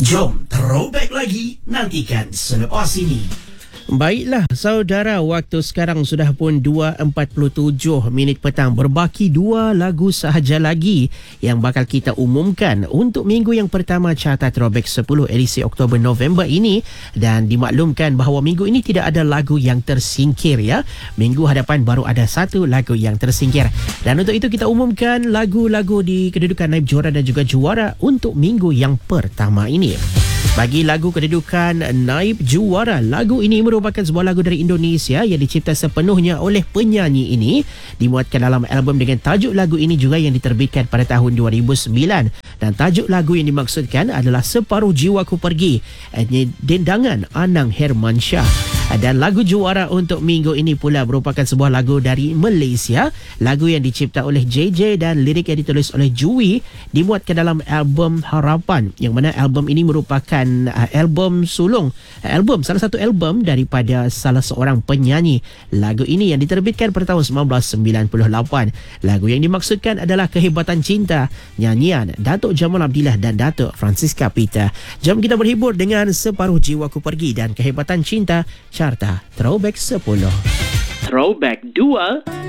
Jom throwback lagi, nantikan selepas ini. Baiklah saudara, waktu sekarang sudah pun 2.47 minit petang. Berbaki 2 lagu sahaja lagi yang bakal kita umumkan untuk minggu yang pertama Carta Throwback 10 edisi Oktober-November ini. Dan dimaklumkan bahawa minggu ini tidak ada lagu yang tersingkir ya. Minggu hadapan baru ada 1 lagu yang tersingkir. Dan untuk itu kita umumkan lagu-lagu di kedudukan naib juara dan juga juara untuk minggu yang pertama ini. Bagi lagu kedudukan naib juara, lagu ini merupakan sebuah lagu dari Indonesia yang dicipta sepenuhnya oleh penyanyi ini. Dimuatkan dalam album dengan tajuk lagu ini juga yang diterbitkan pada tahun 2009. Dan tajuk lagu yang dimaksudkan adalah Separuh Jiwaku Pergi, dendangan Anang Hermansyah. Dan lagu juara untuk minggu ini pula merupakan sebuah lagu dari Malaysia. Lagu yang dicipta oleh JJ dan lirik yang ditulis oleh Jui, dimuatkan dalam album Harapan, yang mana album ini merupakan album sulung, salah satu album daripada salah seorang penyanyi. Lagu ini yang diterbitkan pada tahun 1998. Lagu yang dimaksudkan adalah Kehebatan Cinta, nyanyian Datuk Jamal Abdillah dan Datuk Francisca Peter. Jom kita berhibur dengan Separuh Jiwaku Pergi dan Kehebatan Cinta, Carta Throwback 10. Throwback 2.